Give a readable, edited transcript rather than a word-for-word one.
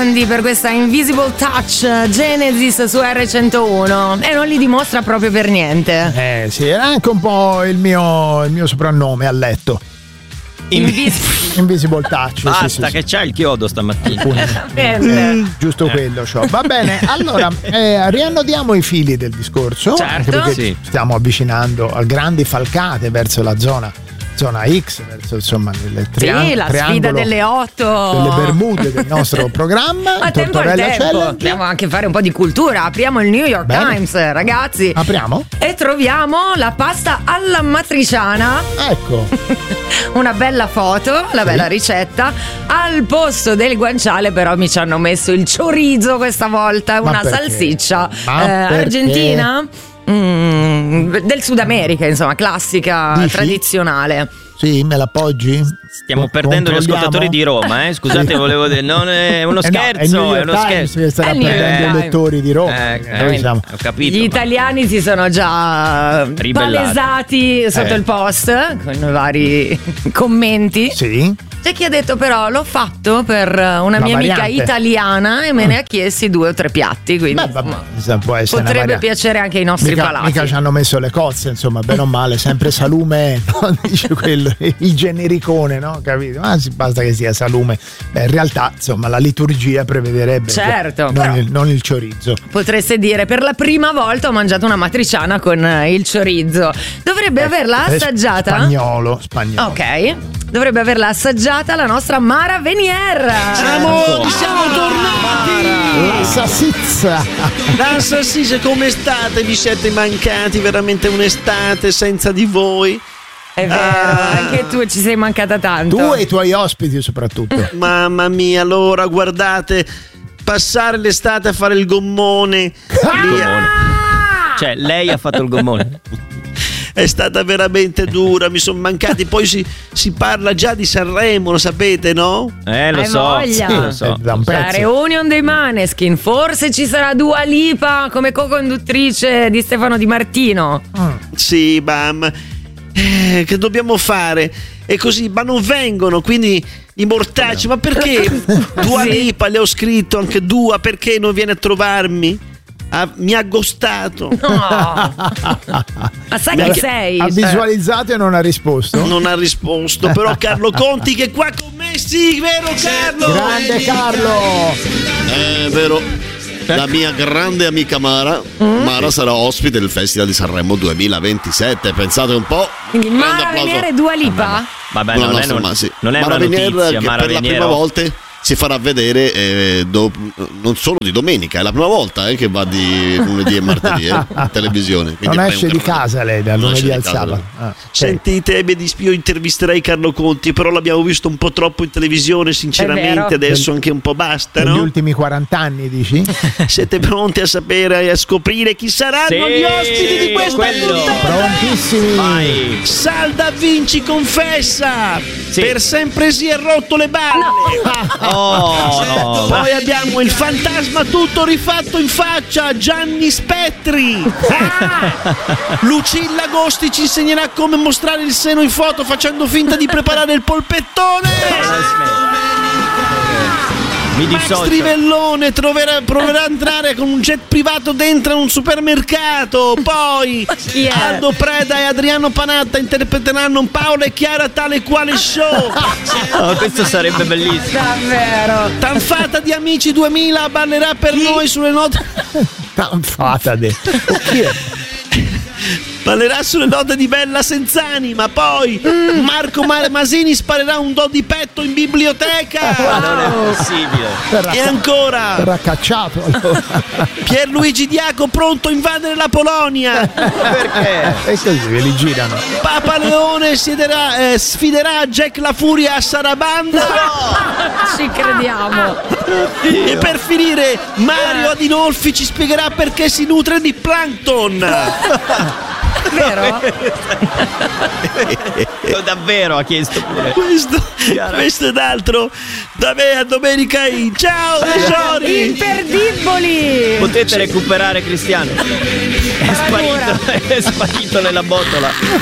secondi per questa Invisible Touch Genesis su R101 e non li dimostra proprio per niente. Sì, era anche un po' il mio soprannome a letto. Invisible Touch. Basta, che c'ha il chiodo stamattina. Giusto quello c'ho. Va bene, allora riannodiamo i fili del discorso, anche perché stiamo avvicinando a grandi falcate verso la zona X, verso insomma il la sfida delle 8 delle Bermude del nostro programma. A tempo al tempo dobbiamo anche fare un po' di cultura. Apriamo il New York Times, ragazzi. Apriamo e troviamo la pasta alla matriciana. Ecco una bella foto, la bella ricetta. Al posto del guanciale però mi ci hanno messo il chorizo questa volta. Una salsiccia argentina, del Sud America, insomma, classica. Dici? Tradizionale. Sì, me l'appoggi? Stiamo perdendo gli ascoltatori di Roma, Scusate, volevo dire, non è uno scherzo, è uno scherzo. Starà perdendo i lettori di Roma. Ho capito. Gli italiani si sono già palesati sotto il post con i vari commenti. Sì. C'è chi ha detto però l'ho fatto per una mia amica italiana e me ne ha chiesti 2 o 3 piatti, quindi può essere potrebbe piacere anche ai nostri palati. Mica ci hanno messo le cozze, insomma, bene o male, sempre salume, no? Dice quello, il genericone, no? Capito? Basta che sia salume. In realtà, insomma, la liturgia prevederebbe non il chorizo. Potreste dire, per la prima volta ho mangiato una matriciana con il chorizo. Dovrebbe averla assaggiata. Spagnolo. Ok. Dovrebbe averla assaggiata la nostra Mara Venier. Amori, siamo tornati! La salsiccia, come state? Vi siete mancati veramente un'estate senza di voi? È vero, anche tu ci sei mancata tanto. Tu e i tuoi ospiti soprattutto. Mamma mia, allora guardate, passare l'estate a fare il gommone. Cioè, lei ha fatto il gommone. È stata veramente dura, mi sono mancati. Poi si parla già di Sanremo, lo sapete, no? Lo so. La reunion dei Maneskin. Forse ci sarà Dua Lipa come co-conduttrice di Stefano Di Martino. Sì, bam. Che dobbiamo fare? E così, ma non vengono, quindi i mortacci. Ma perché? Dua Lipa, le ho scritto anche Dua, perché non viene a trovarmi? Mi ha ghostato. No. Ma sai che sei? Ha visualizzato e non ha risposto. Non ha risposto. Però Carlo Conti che è qua con me. Sì, vero Carlo? Grande Carlo. È vero. La mia grande amica Mara sarà ospite del Festival di Sanremo 2027. Pensate un po'. Quindi Mara Venier e Dua Lipa? Vabbè, non è Mara una Venier notizia. che Mara per la prima volta si farà vedere non solo di domenica, è la prima volta che va di lunedì e martedì in televisione. Non esce di casa lei dal lunedì al sabato. Sentite, io intervisterei Carlo Conti, però l'abbiamo visto un po' troppo in televisione, sinceramente. Adesso anche un po' basta, negli no? ultimi 40 anni, dici? Siete pronti a sapere e a scoprire chi saranno gli ospiti di questa puntata? Prontissimi. Vai. Salda Vinci confessa per sempre si è rotto le balle. No. Poi abbiamo il fantasma tutto rifatto in faccia, Gianni Spettri. Lucilla Agosti ci insegnerà come mostrare il seno in foto facendo finta di preparare il polpettone. Max Trivellone proverà a entrare con un jet privato dentro un supermercato. Poi Aldo Preda e Adriano Panatta interpreteranno Paola e Chiara tale quale show. Questo sarebbe bellissimo. Davvero. Tanfata di Amici 2000 ballerà per noi sulle note. Tanfata di ballerà sulle note di Bella Senzanima. Poi Marco Masini sparerà un do di petto in biblioteca. Non è possibile. E ancora verrà cacciato allora. Pierluigi Diaco pronto a invadere la Polonia. Perché? E così ve li girano. Papa Leone sfiderà Jack La Furia a Sarabanda. Ci crediamo. E per finire Mario Adinolfi ci spiegherà perché si nutre di plankton. Vero? Davvero ha chiesto pure. Questo ed altro da me a Domenica. Ciao tesori imperdibili. Potete recuperare Cristiano. È sparito nella botola.